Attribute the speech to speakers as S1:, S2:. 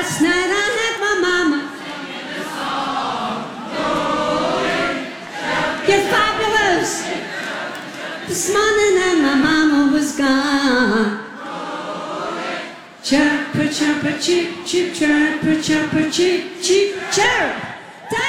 S1: Last night I had my mama. You're fabulous. This morning and my mama was gone. Chirp, chirp, cheep, cheep, chirp, chirp, cheep, cheep, chirp.